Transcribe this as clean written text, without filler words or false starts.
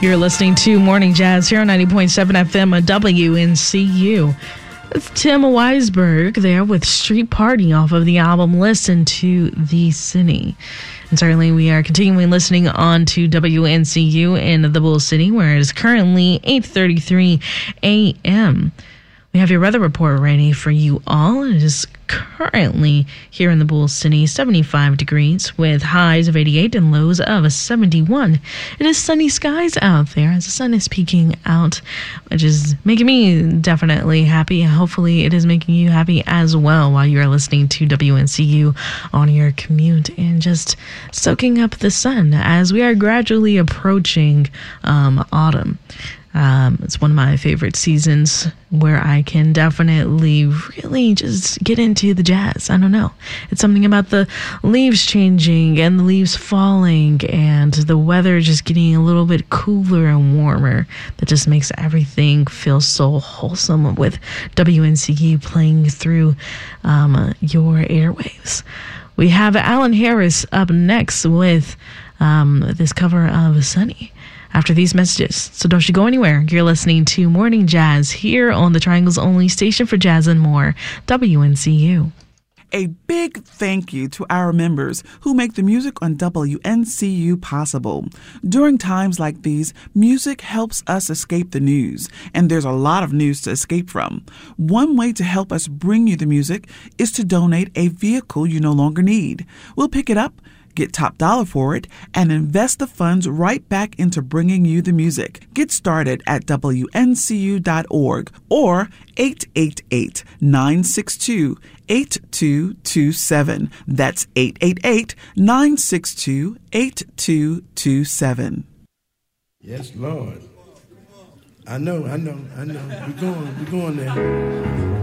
You're listening to Morning Jazz here on 90.7 FM WNCU. It's Tim Weisberg there with Street Party off of the album Listen to the City. And certainly we are continuing listening on to WNCU in the Bull City, where it is currently 8:33 a.m. We have your weather report ready for you all. It is currently here in the Bull City, 75 degrees with highs of 88 and lows of 71. It is sunny skies out there as the sun is peeking out, which is making me definitely happy. Hopefully it is making you happy as well while you are listening to WNCU on your commute and just soaking up the sun as we are gradually approaching autumn. It's one of my favorite seasons where I can definitely really just get into the jazz. I don't know. It's something about the leaves changing and the leaves falling and the weather just getting a little bit cooler and warmer that just makes everything feel so wholesome with WNCU playing through your airwaves. We have Alan Harris up next with this cover of Sunny after these messages. So don't you go anywhere. You're listening to Morning Jazz here on the Triangle's only station for jazz and more, WNCU. A big thank you to our members who make the music on WNCU possible. During times like these, music helps us escape the news, and there's a lot of news to escape from. One way to help us bring you the music is to donate a vehicle you no longer need. We'll pick it up, get top dollar for it, and invest the funds right back into bringing you the music. Get started at WNCU.org or 888-962-8227. That's 888-962-8227. Yes, Lord. I know. We're going there.